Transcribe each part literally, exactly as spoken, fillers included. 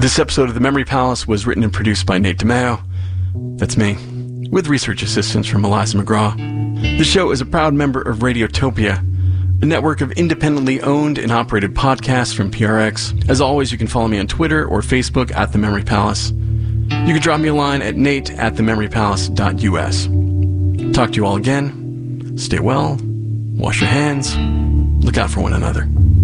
This episode of The Memory Palace was written and produced by Nate DeMeo. That's me, with research assistance from Eliza McGraw. The show is a proud member of Radiotopia, a network of independently owned and operated podcasts from P R X. As always, you can follow me on Twitter or Facebook at The Memory Palace. You can drop me a line at nate at thememorypalace.us. Talk to you all again. Stay well. Wash your hands. Look out for one another.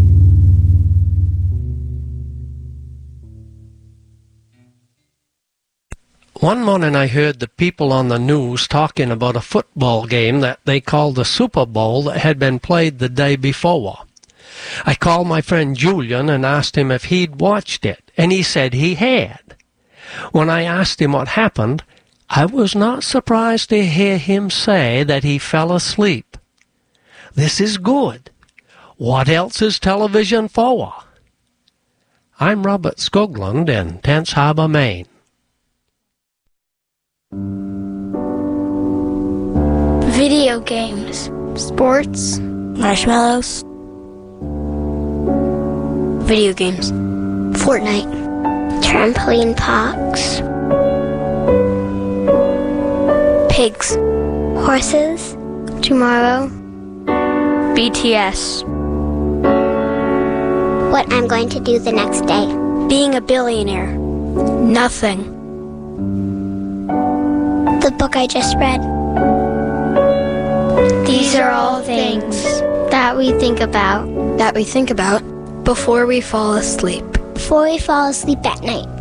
One morning I heard the people on the news talking about a football game that they called the Super Bowl that had been played the day before. I called my friend Julian and asked him if he'd watched it, and he said he had. When I asked him what happened, I was not surprised to hear him say that he fell asleep. This is good. What else is television for? I'm Robert Skoglund in Tense Harbor, Maine. Video games, sports, marshmallows, video games, Fortnite, trampoline parks, pigs, horses, tomorrow, B T S, what I'm going to do the next day, being a billionaire, nothing, the book I just read. These are all things that we think about, that we think about before we fall asleep. Before we fall asleep at night.